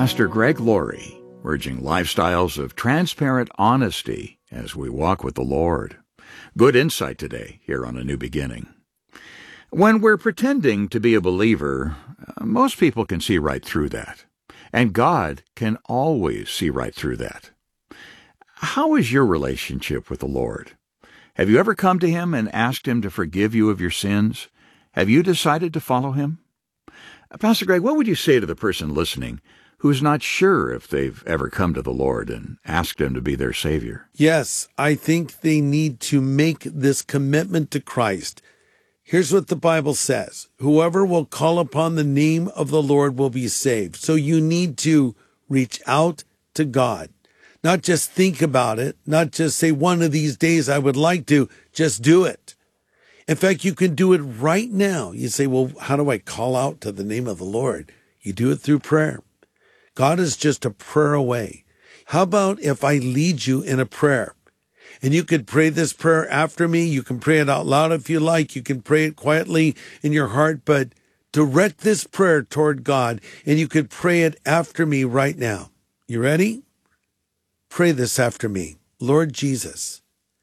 Pastor Greg Laurie, urging lifestyles of transparent honesty as we walk with the Lord. Good insight today here on A New Beginning. When we're pretending to be a believer, most people can see right through that. And God can always see right through that. How is your relationship with the Lord? Have you ever come to Him and asked Him to forgive you of your sins? Have you decided to follow Him? Pastor Greg, what would you say to the person listening who's not sure if they've ever come to the Lord and asked Him to be their Savior? Yes, I think they need to make this commitment to Christ. Here's what the Bible says. Whoever will call upon the name of the Lord will be saved. So you need to reach out to God. Not just think about it, not just say one of these days I would like to, just do it. In fact, you can do it right now. You say, well, how do I call out to the name of the Lord? You do it through prayer. God is just a prayer away. How about if I lead you in a prayer? And you could pray this prayer after me. You can pray it out loud if you like. You can pray it quietly in your heart, but direct this prayer toward God, and you could pray it after me right now. You ready? Pray this after me. Lord Jesus,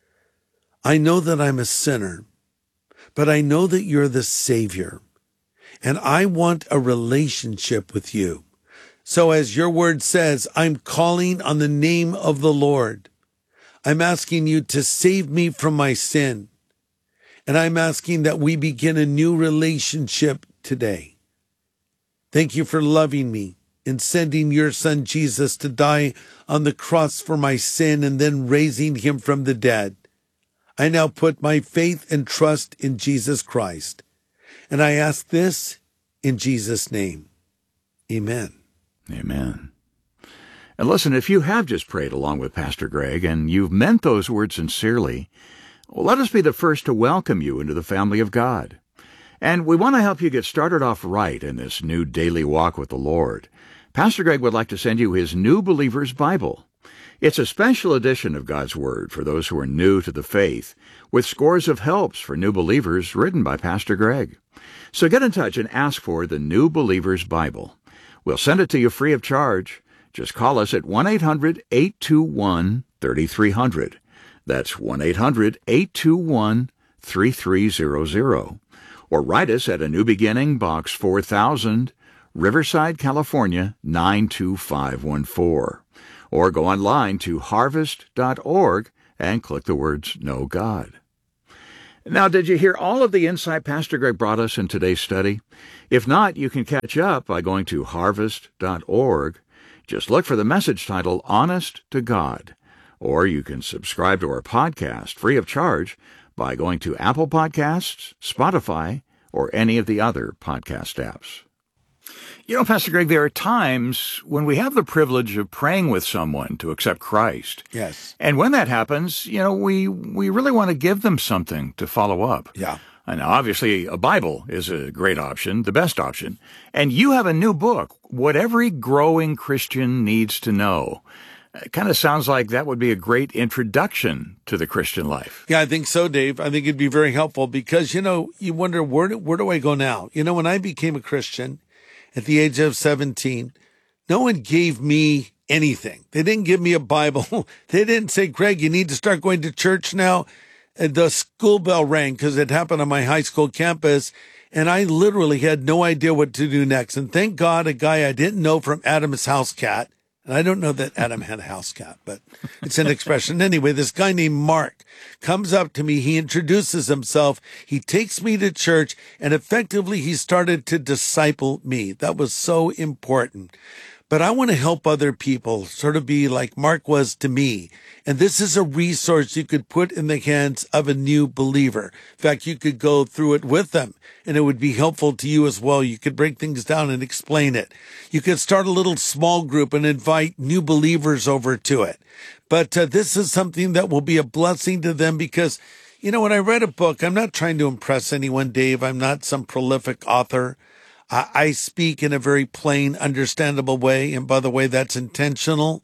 I know that I'm a sinner, but I know that you're the Savior, and I want a relationship with you. So as your word says, I'm calling on the name of the Lord. I'm asking you to save me from my sin. And I'm asking that we begin a new relationship today. Thank you for loving me and sending your son Jesus to die on the cross for my sin and then raising him from the dead. I now put my faith and trust in Jesus Christ. And I ask this in Jesus' name. Amen. Amen. And listen, if you have just prayed along with Pastor Greg and you've meant those words sincerely, well, let us be the first to welcome you into the family of God. And we want to help you get started off right in this new daily walk with the Lord. Pastor Greg would like to send you his New Believer's Bible. It's a special edition of God's Word for those who are new to the faith, with scores of helps for new believers written by Pastor Greg. So get in touch and ask for the New Believer's Bible. We'll send it to you free of charge. Just call us at 1-800-821-3300. That's 1-800-821-3300. Or write us at A New Beginning, Box 4000, Riverside, California, 92514. Or go online to harvest.org and click the words Know God. Now, did you hear all of the insight Pastor Greg brought us in today's study? If not, you can catch up by going to harvest.org. Just look for the message titled Honest to God. Or you can subscribe to our podcast free of charge by going to Apple Podcasts, Spotify, or any of the other podcast apps. You know, Pastor Greg, there are times when we have the privilege of praying with someone to accept Christ. Yes. And when that happens, you know, we really want to give them something to follow up. Yeah. And obviously, a Bible is a great option, the best option. And you have a new book, What Every Growing Christian Needs to Know. It kind of sounds like that would be a great introduction to the Christian life. Yeah, I think so, Dave. I think it'd be very helpful because, you know, you wonder, where do I go now? You know, when I became a Christian at the age of 17, no one gave me anything. They didn't give me a Bible. They didn't say, Greg, you need to start going to church now. And the school bell rang because it happened on my high school campus. And I literally had no idea what to do next. And thank God, a guy I didn't know from Adam's House Cat. And I don't know that Adam had a house cat, but it's an expression. Anyway, this guy named Mark comes up to me. He introduces himself. He takes me to church, and effectively he started to disciple me. That was so important. But I want to help other people sort of be like Mark was to me. And this is a resource you could put in the hands of a new believer. In fact, you could go through it with them, and it would be helpful to you as well. You could break things down and explain it. You could start a little small group and invite new believers over to it. But this is something that will be a blessing to them because, you know, when I read a book, I'm not trying to impress anyone, Dave. I'm not some prolific author. I speak in a very plain, understandable way. And by the way, that's intentional.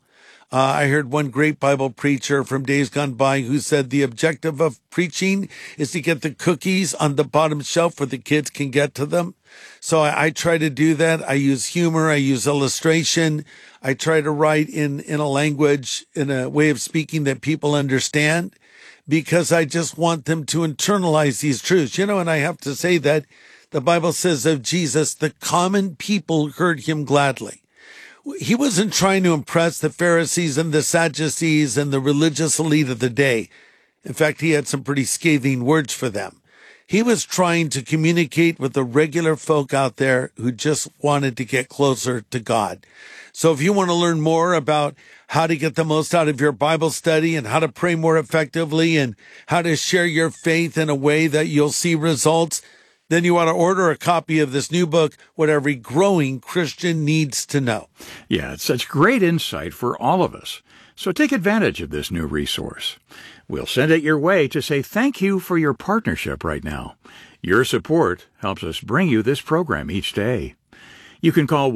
I heard one great Bible preacher from days gone by who said the objective of preaching is to get the cookies on the bottom shelf where the kids can get to them. So I try to do that. I use humor. I use illustration. I try to write in a language, in a way of speaking that people understand, because I just want them to internalize these truths. And I have to say that the Bible says of Jesus, the common people heard him gladly. He wasn't trying to impress the Pharisees and the Sadducees and the religious elite of the day. In fact, he had some pretty scathing words for them. He was trying to communicate with the regular folk out there who just wanted to get closer to God. So if you want to learn more about how to get the most out of your Bible study and how to pray more effectively and how to share your faith in a way that you'll see results, then you ought to order a copy of this new book, What Every Growing Christian Needs to Know. Yeah, it's such great insight for all of us. So take advantage of this new resource. We'll send it your way to say thank you for your partnership right now. Your support helps us bring you this program each day. You can call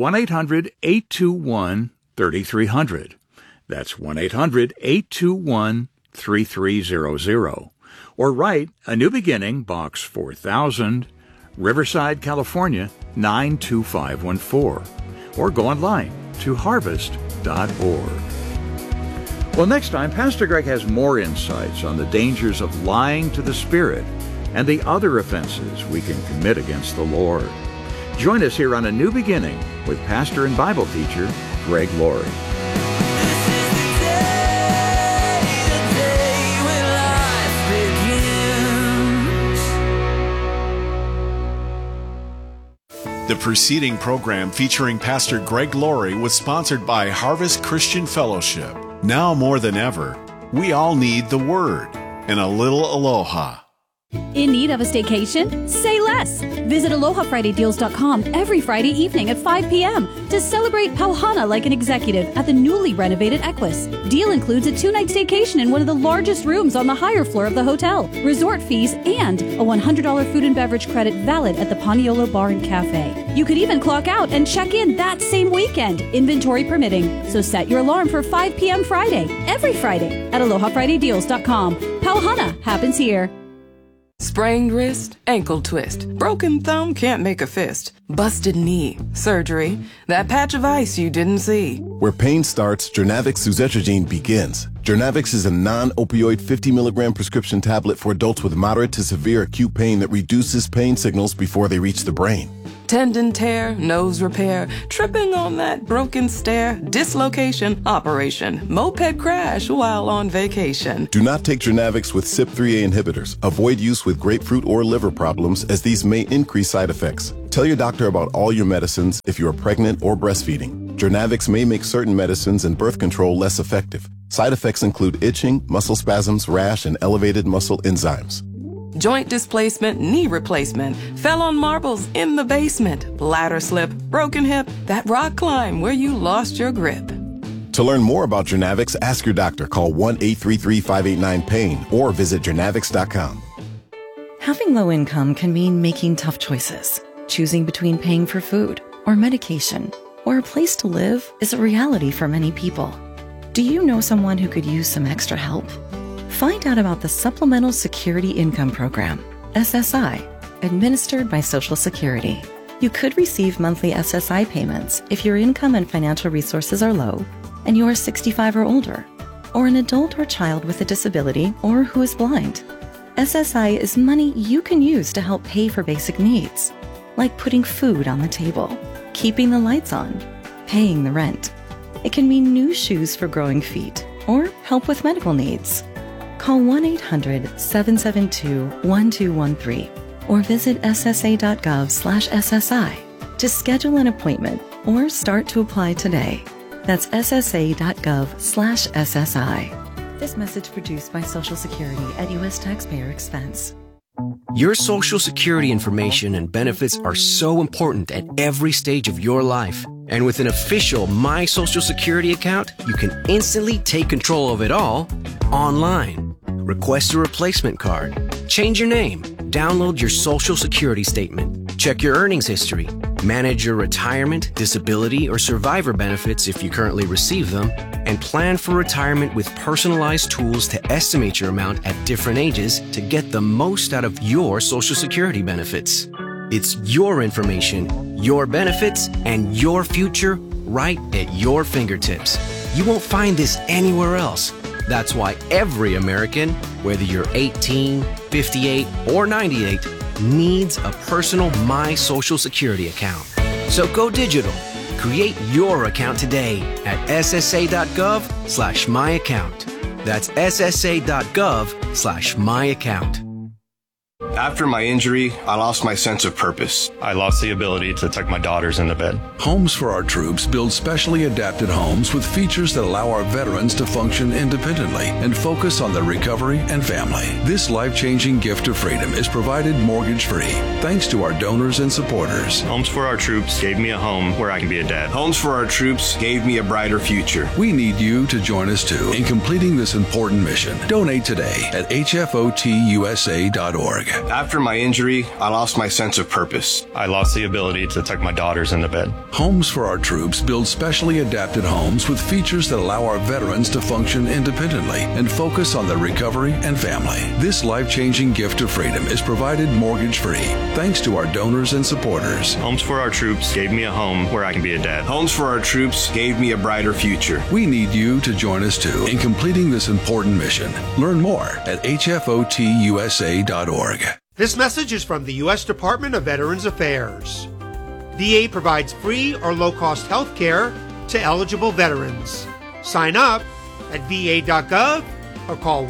1-800-821-3300. That's 1-800-821-3300. Or write A New Beginning, Box 4000, Riverside, California, 92514. Or go online to harvest.org. Well, next time, Pastor Greg has more insights on the dangers of lying to the Spirit and the other offenses we can commit against the Lord. Join us here on A New Beginning with pastor and Bible teacher Greg Laurie. The preceding program featuring Pastor Greg Laurie was sponsored by Harvest Christian Fellowship. Now more than ever, we all need the Word and a little aloha. In need of a staycation? Say less. Visit AlohaFridayDeals.com every Friday evening at 5 p.m. to celebrate Pauhana like an executive at the newly renovated Equus. Deal includes a 2-night staycation in one of the largest rooms on the higher floor of the hotel, resort fees, and a $100 food and beverage credit valid at the Paniolo Bar and Cafe. You could even clock out and check in that same weekend, inventory permitting. So set your alarm for 5 p.m. Friday, every Friday at AlohaFridayDeals.com. Pauhana happens here. Sprained wrist, ankle twist, broken thumb can't make a fist, busted knee, surgery, that patch of ice you didn't see. Where pain starts, Jernavix suzetrigine begins. Jernavix is a non-opioid 50 milligram prescription tablet for adults with moderate to severe acute pain that reduces pain signals before they reach the brain. Tendon tear, nose repair, tripping on that broken stair, dislocation, operation, moped crash while on vacation. Do not take Jernavix with CYP3A inhibitors. Avoid use with grapefruit or liver problems, as these may increase side effects. Tell your doctor about all your medicines if you are pregnant or breastfeeding. Jernavix may make certain medicines and birth control less effective. Side effects include itching, muscle spasms, rash, and elevated muscle enzymes. Joint displacement, knee replacement, fell on marbles in the basement, ladder slip, broken hip, that rock climb where you lost your grip. To learn more about Jernavix, ask your doctor. Call 1-833-589-PAIN or visit Jernavix.com. Having low income can mean making tough choices. Choosing between paying for food or medication or a place to live is a reality for many people. Do you know someone who could use some extra help? Find out about the Supplemental Security Income Program, SSI, administered by Social Security. You could receive monthly SSI payments if your income and financial resources are low and you are 65 or older, or an adult or child with a disability or who is blind. SSI is money you can use to help pay for basic needs, like putting food on the table, keeping the lights on, paying the rent. It can mean new shoes for growing feet or help with medical needs. Call 1-800-772-1213 or visit ssa.gov/SSI to schedule an appointment or start to apply today. That's ssa.gov/SSI. This message produced by Social Security at U.S. taxpayer expense. Your Social Security information and benefits are so important at every stage of your life. And with an official My Social Security account, you can instantly take control of it all online. Request a replacement card, change your name, download your Social Security statement, check your earnings history, manage your retirement, disability, or survivor benefits if you currently receive them, and plan for retirement with personalized tools to estimate your amount at different ages to get the most out of your Social Security benefits. It's your information, your benefits, and your future right at your fingertips. You won't find this anywhere else. That's why every American, whether you're 18, 58, or 98, needs a personal My Social Security account. So go digital. Create your account today at ssa.gov/myaccount. That's ssa.gov/myaccount. After my injury, I lost my sense of purpose. I lost the ability to tuck my daughters into bed. Homes for Our Troops builds specially adapted homes with features that allow our veterans to function independently and focus on their recovery and family. This life-changing gift of freedom is provided mortgage-free thanks to our donors and supporters. Homes for Our Troops gave me a home where I can be a dad. Homes for Our Troops gave me a brighter future. We need you to join us too in completing this important mission. Donate today at hfotusa.org. After my injury, I lost my sense of purpose. I lost the ability to tuck my daughters into bed. Homes for Our Troops builds specially adapted homes with features that allow our veterans to function independently and focus on their recovery and family. This life-changing gift of freedom is provided mortgage-free thanks to our donors and supporters. Homes for Our Troops gave me a home where I can be a dad. Homes for Our Troops gave me a brighter future. We need you to join us too in completing this important mission. Learn more at hfotusa.org. This message is from the U.S. Department of Veterans Affairs. VA provides free or low-cost health care to eligible veterans. Sign up at va.gov or call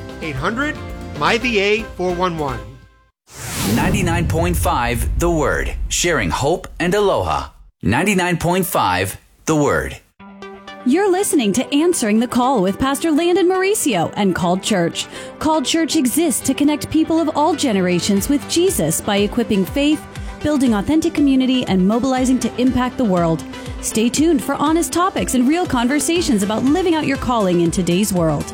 1-800-MyVA411. 99.5 The Word, sharing hope and aloha. 99.5 The Word. You're listening to Answering the Call with Pastor Landon Mauricio and Called Church. Called Church exists to connect people of all generations with Jesus by equipping faith, building authentic community, and mobilizing to impact the world. Stay tuned for honest topics and real conversations about living out your calling in today's world.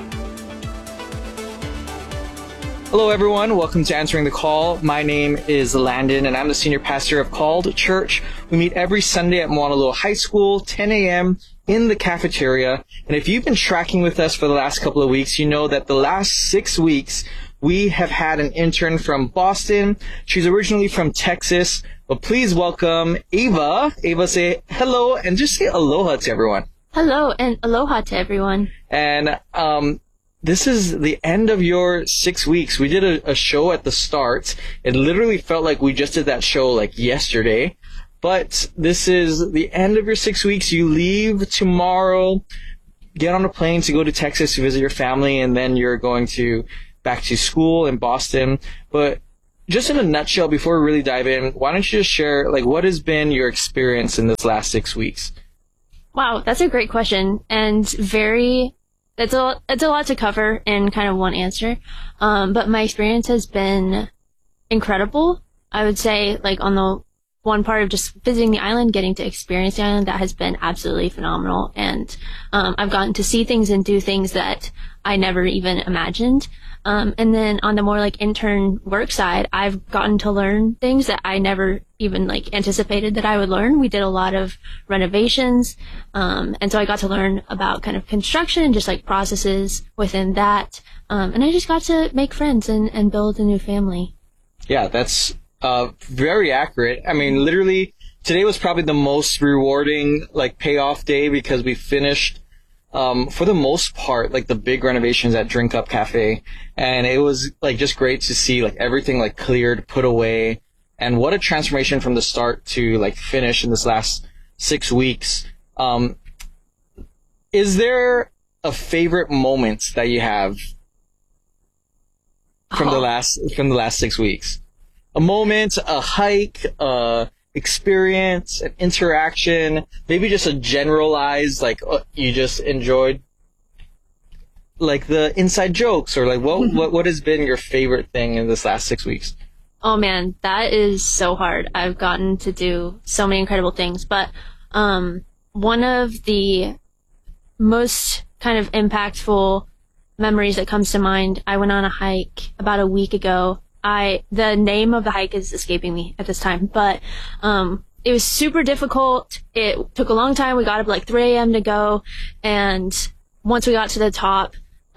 Hello, everyone. Welcome to Answering the Call. My name is Landon, and I'm the senior pastor of Called Church. We meet every Sunday at Moanalua High School, 10 a.m., in the cafeteria. And if you've been tracking with us for the last couple of weeks, you know that the last 6 weeks, we have had an intern from Boston. She's originally from Texas, but please welcome Ava. Ava, say hello and just say aloha to everyone. Hello and aloha to everyone. And this is the end of your 6 weeks. We did a show at the start. It literally felt like we just did that show like yesterday. But this is the end of your 6 weeks. You leave tomorrow, get on a plane to go to Texas to visit your family, and then you're going back to school in Boston. But just in a nutshell, before we really dive in, why don't you just share, like, what has been your experience in this last 6 weeks? Wow, that's a great question, and it's a lot to cover in kind of one answer. But my experience has been incredible. I would say, like, on the one part of just visiting the island, getting to experience the island, that has been absolutely phenomenal. And I've gotten to see things and do things that I never even imagined. And then on the more like intern work side, I've gotten to learn things that I never even like anticipated that I would learn. We did a lot of renovations. And so I got to learn about kind of construction and just like processes within that. And I just got to make friends and build a new family. Yeah, that's very accurate. I mean, literally, today was probably the most rewarding, like, payoff day because we finished, for the most part, like, the big renovations at Drink Up Cafe. And it was, like, just great to see, like, everything, like, cleared, put away. And what a transformation from the start to, like, finish in this last 6 weeks. Is there a favorite moment that you have from the last 6 weeks? A moment, a hike, experience, an interaction, maybe just a generalized, like, you just enjoyed, like, the inside jokes, or like, what has been your favorite thing in this last 6 weeks? Oh man, that is so hard. I've gotten to do so many incredible things, but one of the most kind of impactful memories that comes to mind, I went on a hike about a week ago the name of the hike is escaping me at this time, but, it was super difficult. It took a long time. We got up like 3 a.m. to go. And once we got to the top,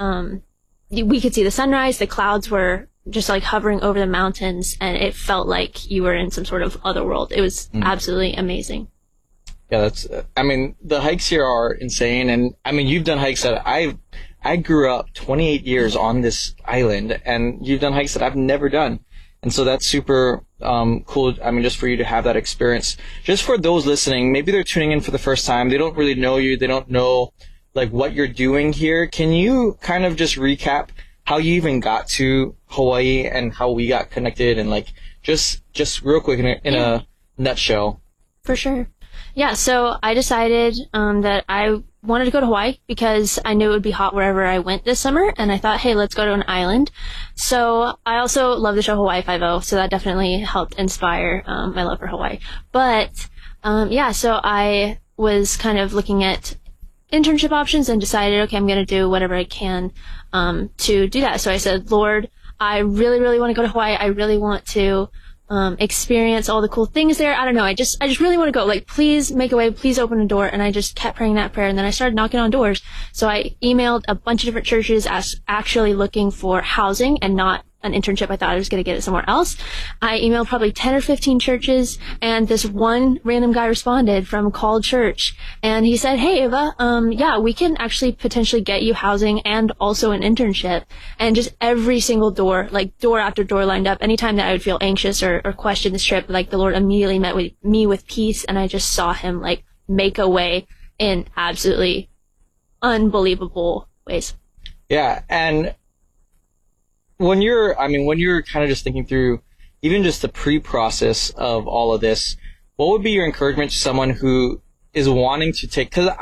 we could see the sunrise. The clouds were just like hovering over the mountains, and it felt like you were in some sort of other world. It was absolutely amazing. Yeah, the hikes here are insane. And I mean, you've done hikes that I grew up 28 years on this island, and you've done hikes that I've never done. And so that's super cool. I mean, just for you to have that experience. Just for those listening, maybe they're tuning in for the first time. They don't really know you. They don't know like what you're doing here. Can you kind of just recap how you even got to Hawaii and how we got connected, and like just real quick in a nutshell? For sure. Yeah. So I decided that I wanted to go to Hawaii because I knew it would be hot wherever I went this summer, and I thought, hey, let's go to an island. So I also love the show Hawaii Five-0, so that definitely helped inspire my love for Hawaii. But so I was kind of looking at internship options and decided, okay, I'm going to do whatever I can to do that. So I said, Lord, I really, really want to go to Hawaii. I really want to experience all the cool things there. I don't know. I just really want to go. Like, please make a way. Please open a door. And I just kept praying that prayer. And then I started knocking on doors. So I emailed a bunch of different churches actually looking for housing and not an internship. I thought I was going to get it somewhere else. I emailed probably 10 or 15 churches, and this one random guy responded from Called Church, and he said, hey, Ava, we can actually potentially get you housing and also an internship. And just every single door, like door after door lined up. Anytime that I would feel anxious or question this trip, like the Lord immediately met with me with peace, and I just saw him like make a way in absolutely unbelievable ways. Yeah. And when you're kind of just thinking through even just the pre-process of all of this, what would be your encouragement to someone who is wanting to take, cause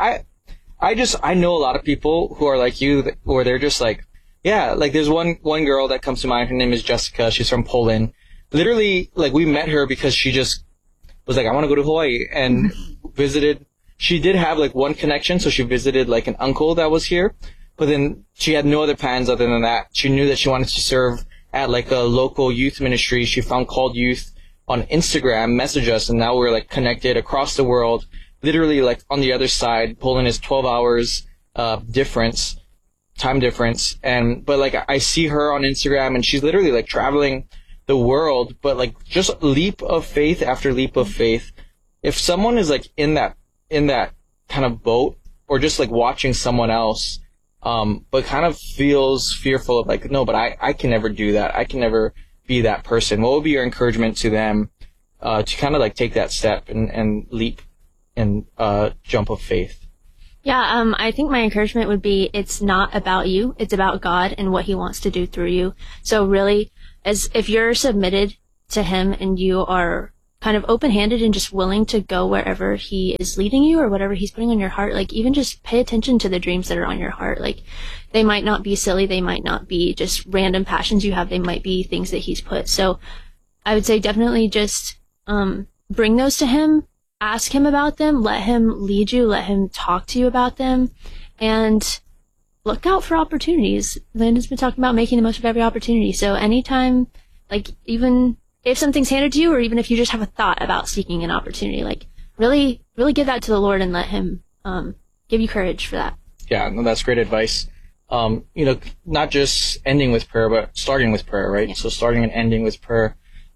I know a lot of people who are like you, where they're just like, yeah, like there's one girl that comes to mind. Her name is Jessica. She's from Poland. Literally, like we met her because she just was like, I want to go to Hawaii, and visited. She did have like one connection. So she visited like an uncle that was here. But then she had no other plans other than that. She knew that she wanted to serve at like a local youth ministry. She found Called Youth on Instagram, messaged us, and now we're like connected across the world. Literally like on the other side, Poland is 12 hours time difference. But like I see her on Instagram, and she's literally like traveling the world, but like just leap of faith after leap of faith. If someone is like in that kind of boat, or just like watching someone else, but kind of feels fearful of like, no, but I can never do that. I can never be that person. What would be your encouragement to them, to kind of like take that step and leap and, jump of faith? Yeah, I think my encouragement would be, it's not about you. It's about God and what he wants to do through you. So really, as if you're submitted to him and you are kind of open-handed and just willing to go wherever he is leading you or whatever he's putting on your heart, like even just pay attention to the dreams that are on your heart. Like they might not be silly. They might not be just random passions you have. They might be things that he's put. So I would say definitely just, bring those to him, ask him about them, let him lead you, let him talk to you about them, and look out for opportunities. Landon's been talking about making the most of every opportunity. So anytime, like even if something's handed to you, or even if you just have a thought about seeking an opportunity, like really, really give that to the Lord and let him give you courage for that. Yeah, no, that's great advice. Not just ending with prayer, but starting with prayer, right? Yeah. So starting and ending with prayer.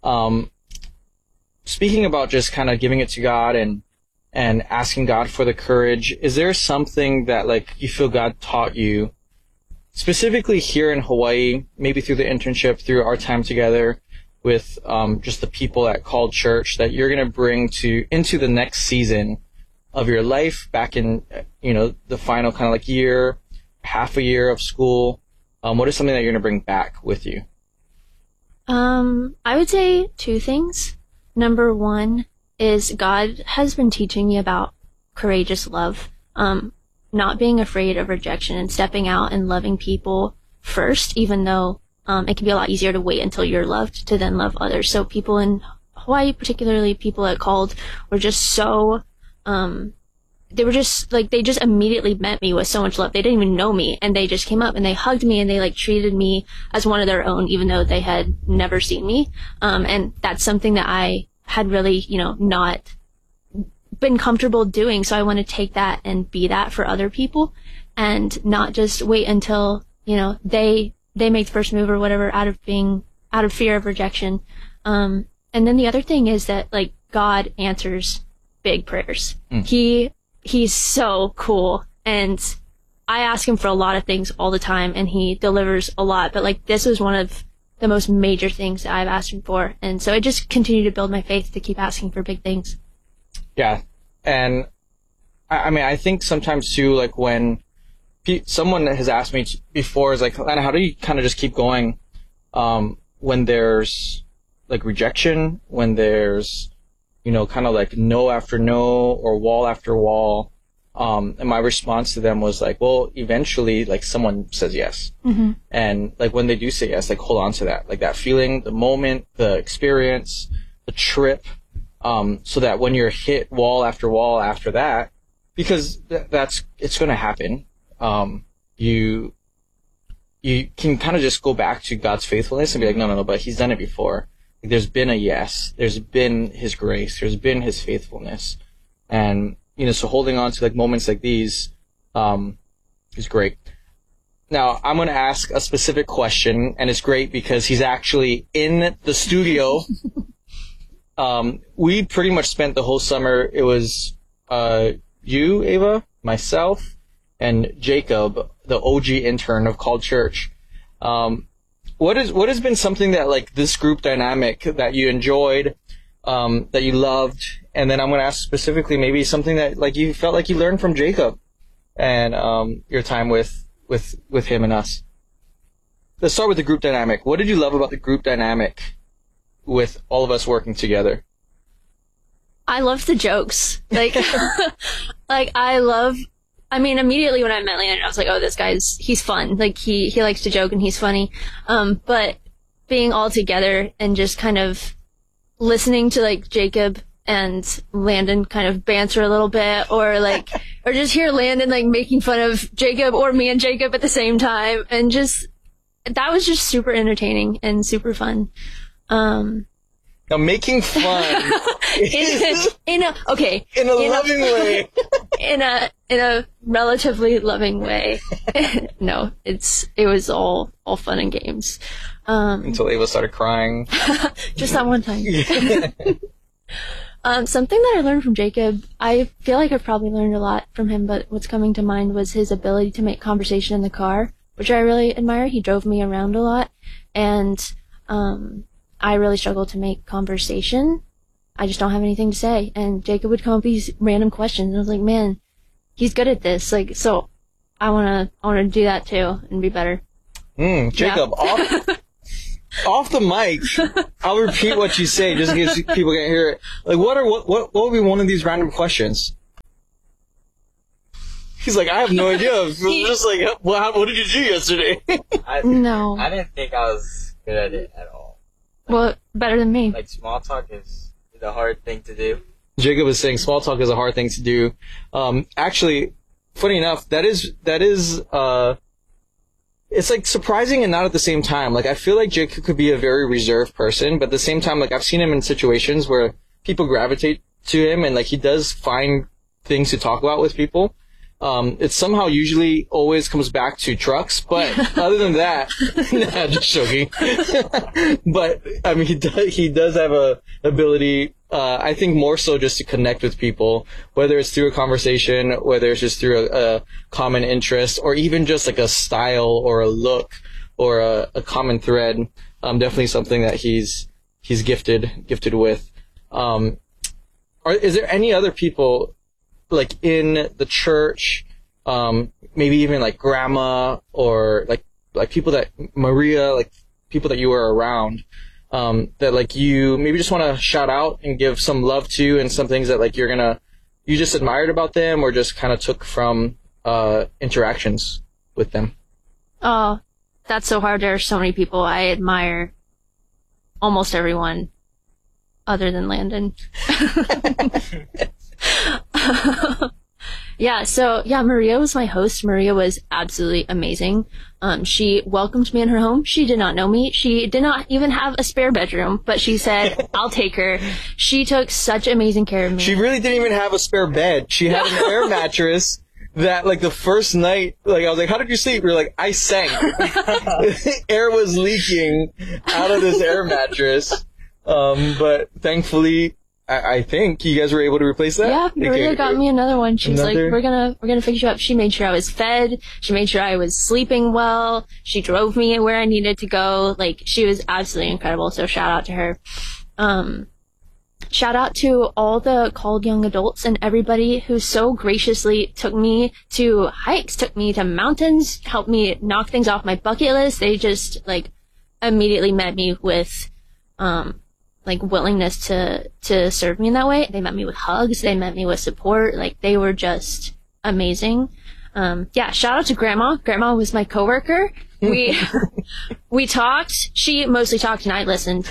Speaking about just kind of giving it to God and asking God for the courage, is there something that like you feel God taught you specifically here in Hawaii, maybe through the internship, through our time together with just the people at Called Church, that you're going to bring into the next season of your life, back in the final kind of like half a year of school? What is something that you're going to bring back with you? I would say 2 things. Number 1 is God has been teaching me about courageous love, not being afraid of rejection and stepping out and loving people first, even though it can be a lot easier to wait until you're loved to then love others. So people in Hawaii, particularly people at Called, were just so they were just like, they just immediately met me with so much love. They didn't even know me, and they just came up and they hugged me, and they like treated me as one of their own, even though they had never seen me. And that's something that I had really, you know, not been comfortable doing. So I want to take that and be that for other people, and not just wait until, you know, they make the first move or whatever out of fear of rejection. And then the other thing is that, like, God answers big prayers. He's so cool, and I ask him for a lot of things all the time, and he delivers a lot. But like, this was one of the most major things that I've asked him for, and so I just continue to build my faith to keep asking for big things. Yeah, and I mean, I think sometimes too, like when someone has asked me before, is like, Anna, how do you kind of just keep going when there's like rejection, when there's, you know, kind of like no after no or wall after wall. And my response to them was like, well, eventually, like, someone says yes. Mm-hmm. And like, when they do say yes, like, hold on to that, like that feeling, the moment, the experience, the trip, so that when you're hit wall after that, because it's going to happen. You can kind of just go back to God's faithfulness and be like, no, but he's done it before. There's been a yes, there's been his grace, there's been his faithfulness. And, you know, so holding on to like moments like these, is great. Now, I'm going to ask a specific question, and it's great because he's actually in the studio. We pretty much spent the whole summer. It was, you, Ava, myself, and Jacob, the OG intern of Called Church. What has been something that, like, this group dynamic that you enjoyed, that you loved, and then I'm going to ask specifically maybe something that, like, you felt like you learned from Jacob and your time with him and us. Let's start with the group dynamic. What did you love about the group dynamic with all of us working together? I loved the jokes. Like, I mean, immediately when I met Landon, I was like, oh, he's fun. Like, he likes to joke and he's funny. But being all together and just kind of listening to, like, Jacob and Landon kind of banter a little bit, or just hear Landon, like, making fun of Jacob or me and Jacob at the same time. And that was just super entertaining and super fun. Now, making fun in a loving way. In a relatively loving way. No, it was all fun and games. Until Ava started crying. Just that one time. Something that I learned from Jacob, I feel like I've probably learned a lot from him, but what's coming to mind was his ability to make conversation in the car, which I really admire. He drove me around a lot, and I really struggle to make conversation. I just don't have anything to say. And Jacob would come up with these random questions, and I was like, man, he's good at this. Like, so I wanna do that too and be better. Jacob, yeah. off the mic, I'll repeat what you say just in case people can't hear it. Like, what would be one of these random questions? He's like, I have no idea. I'm just like, what did you do yesterday? No. I didn't think I was good at it at all. Well, better than me. Like, small talk is a hard thing to do. Jacob is saying small talk is a hard thing to do. Actually, funny enough, that is it's like surprising and not at the same time. Like, I feel like Jacob could be a very reserved person, but at the same time, like, I've seen him in situations where people gravitate to him, and like, he does find things to talk about with people. It somehow usually always comes back to trucks, but other than that, nah, just joking. But I mean, he does have a ability, I think more so just to connect with people, whether it's through a conversation, whether it's just through a common interest, or even just like a style or a look or a common thread. Definitely something that he's gifted with. Is there any other people, like, in the church, maybe even like grandma, or like people that Maria, like people that you were around, that like you maybe just want to shout out and give some love to, and some things that like you just admired about them, or just kind of took from interactions with them? Oh, that's so hard. There are so many people. I admire almost everyone other than Landon. Yeah, so Maria was my host. Maria was absolutely amazing. She welcomed me in her home. She did not know me. She did not even have a spare bedroom, but she said, I'll take her. She took such amazing care of me. She really didn't even have a spare bed. She had an air mattress that, like, the first night, like, I was like, how did you sleep? You're like, I sank. Air was leaking out of this air mattress. But thankfully, I think you guys were able to replace that. Yeah, Maria got me another one. She was like, we're gonna fix you up. She made sure I was fed. She made sure I was sleeping well. She drove me where I needed to go. Like, she was absolutely incredible. So shout out to her. Shout out to all the Called Young Adults and everybody who so graciously took me to hikes, took me to mountains, helped me knock things off my bucket list. They just, like, immediately met me with, like, willingness to serve me in that way. They met me with hugs. They met me with support. Like, they were just amazing. Shout out to Grandma. Grandma was my coworker. We talked. She mostly talked and I listened.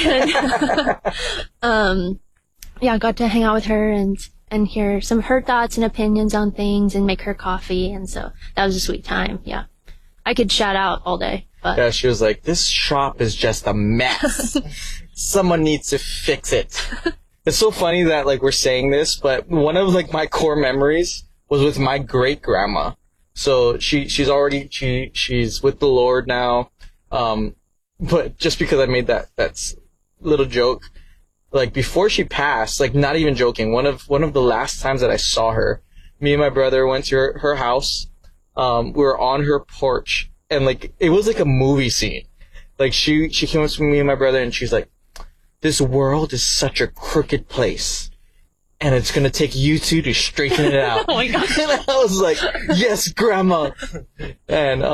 And, got to hang out with her and hear some of her thoughts and opinions on things and make her coffee. And so that was a sweet time. Yeah. I could shout out all day, but. Yeah, she was like, this shop is just a mess. Someone needs to fix it. It's so funny that, like, we're saying this, but one of, like, my core memories was with my great grandma. So she's with the Lord now. But just because I made that little joke, like, before she passed, like, not even joking, one of the last times that I saw her, me and my brother went to her house. We were on her porch and, like, it was like a movie scene. Like, she came up to me and my brother and she's like, this world is such a crooked place, and it's going to take you two to straighten it out. Oh my God. And I was like, yes, Grandma. And,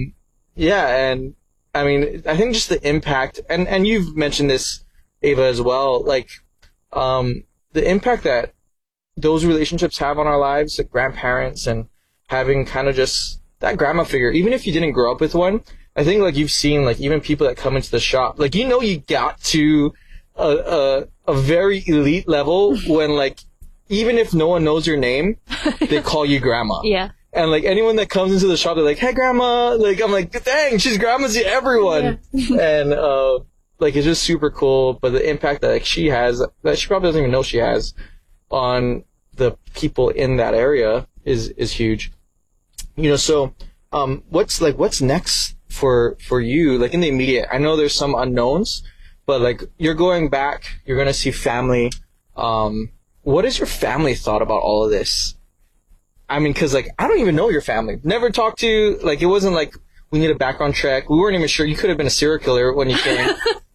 and I mean, I think just the impact, and you've mentioned this, Ava, as well, like, the impact that those relationships have on our lives, like grandparents, and having kind of just that grandma figure, even if you didn't grow up with one, I think, like, you've seen, like, even people that come into the shop, like, you got to a very elite level when, like, even if no one knows your name, they call you Grandma. Yeah. And, like, anyone that comes into the shop, they're like, hey, Grandma. Like, I'm like, dang, she's Grandma to everyone. Yeah. And, like, it's just super cool. But the impact that, like, she has, that she probably doesn't even know she has on the people in that area is huge. So, what's next for you, like, in the immediate? I know there's some unknowns, but, like, you're going back, you're going to see family. What is your family thought about all of this? I mean, cause, like, I don't even know your family. Never talked to, like, it wasn't like we need a background check. We weren't even sure. You could have been a serial killer when you came.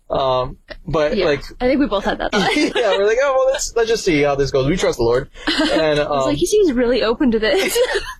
But yeah, like, I think we both had that thought. Yeah, we're like, oh, well, let's just see how this goes. We trust the Lord. And, I was like, he seems really open to this.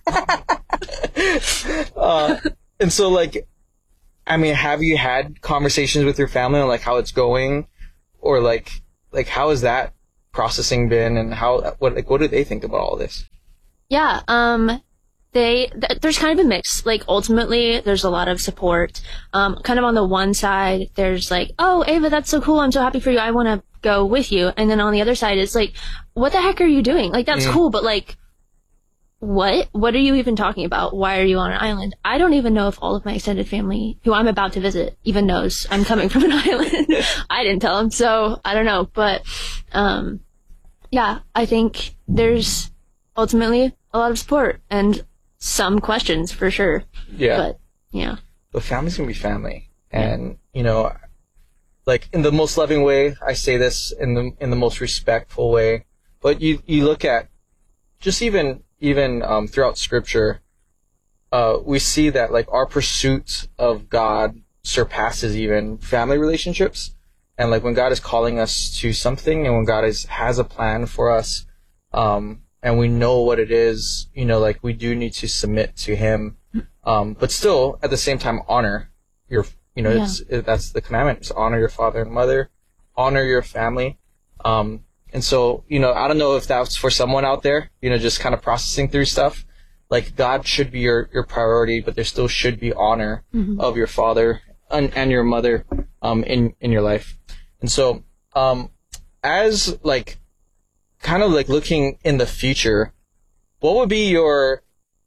And so, like, I mean, have you had conversations with your family on, like, how it's going, or like how has that processing been, and what do they think about all this? Yeah, there's kind of a mix. Like, ultimately, there's a lot of support. Kind of on the one side, there's like, oh, Ava, that's so cool. I'm so happy for you. I want to go with you. And then on the other side, it's like, what the heck are you doing? Like, that's cool, but, like, what are you even talking about? Why are you on an island? I don't even know if all of my extended family, who I'm about to visit, even knows I'm coming from an island. I didn't tell them, so I don't know. But, yeah, I think there's ultimately a lot of support and some questions for sure. Yeah. But, yeah. But family's gonna be family. And, like, in the most loving way, I say this in the most respectful way. But you look at just even throughout scripture, we see that, like, our pursuit of God surpasses even family relationships. And, like, when God is calling us to something, and when God has a plan for us, and we know what it is, like, we do need to submit to Him, but still at the same time honor your, that's the commandment, is honor your father and mother, honor your family. And so, I don't know if that's for someone out there, just kind of processing through stuff. Like, God should be your priority, but there still should be honor of your father and your mother, in your life. And so, as, like, kind of, like, looking in the future, what would be your,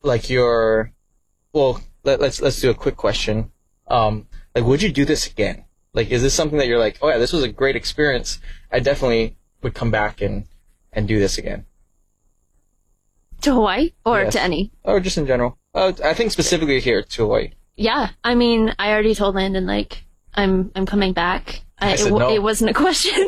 well, let's do a quick question. Would you do this again? Like, is this something that you're like, oh yeah, this was a great experience. I definitely would come back and do this again. To Hawaii or Yes. to any? Or just in general. I think specifically here to Hawaii. Yeah, I mean, I already told Landon, like, I'm coming back. I said no. It wasn't a question.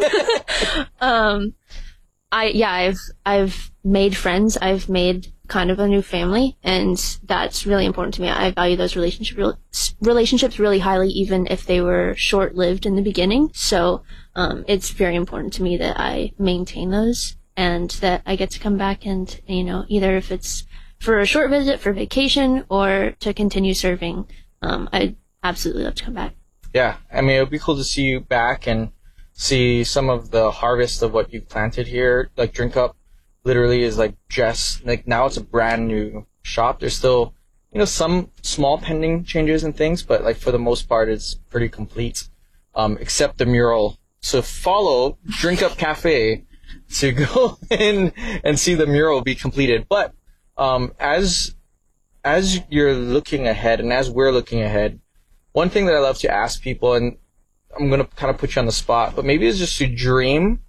I've made friends. I've made kind of a new family, and that's really important to me. I value those relationships really highly, even if they were short-lived in the beginning. So, it's very important to me that I maintain those and that I get to come back and, either if it's for a short visit, for vacation, or to continue serving, I'd absolutely love to come back. Yeah, I mean, it would be cool to see you back and see some of the harvest of what you've planted here. Like, Drink Up literally is now it's a brand new shop. There's still, some small pending changes and things, but like for the most part, it's pretty complete, except the mural. So follow Drink Up Cafe to go in and see the mural be completed. But, as you're looking ahead and as we're looking ahead, one thing that I love to ask people, and I'm going to kind of put you on the spot, but maybe it's just to dream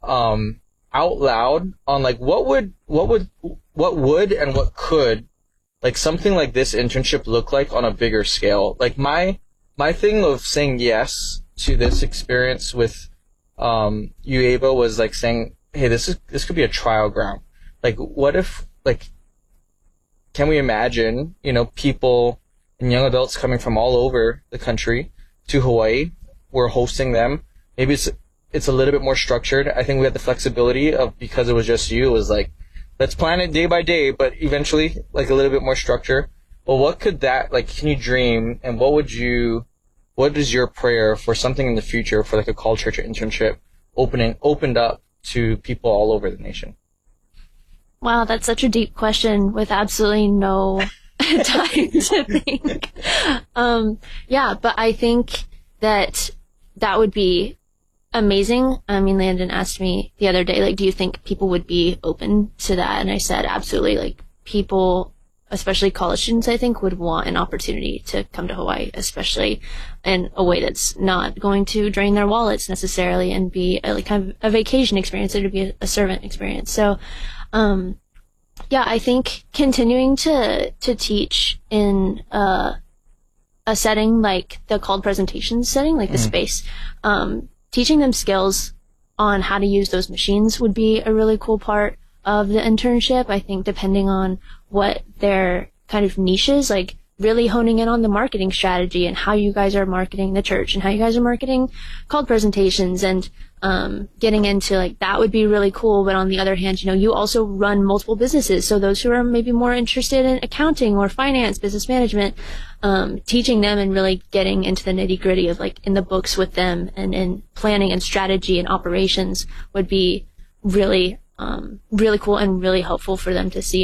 out loud on like what would and what could like something like this internship look like on a bigger scale. Like my thing of saying yes to this experience with UABA was like saying, hey, this could be a trial ground. Like, what if, like, can we imagine, people and young adults coming from all over the country to Hawaii? We're hosting them. Maybe it's a little bit more structured. I think we had the flexibility of, because it was just you, it was like, let's plan it day by day, but eventually, like, a little bit more structure. Well, what could that, like, can you dream, and what is your prayer for something in the future for, like, a Called Church internship opened up to people all over the nation? Wow, that's such a deep question with absolutely no time to think. But I think that would be amazing. I mean, Landon asked me the other day, like, do you think people would be open to that? And I said, absolutely. Like, people, especially college students, I think, would want an opportunity to come to Hawaii, especially in a way that's not going to drain their wallets necessarily and be kind of a vacation experience. It would be a servant experience. So, I think continuing to teach in a setting like the Called Presentations setting, like the space, teaching them skills on how to use those machines would be a really cool part of the internship. I think depending on what their kind of niche is, like really honing in on the marketing strategy and how you guys are marketing the church and how you guys are marketing Called Presentations and getting into like that would be really cool. But on the other hand, you also run multiple businesses. So those who are maybe more interested in accounting or finance, business management, teaching them and really getting into the nitty gritty of like in the books with them and in planning and strategy and operations would be really, really cool and really helpful for them to see.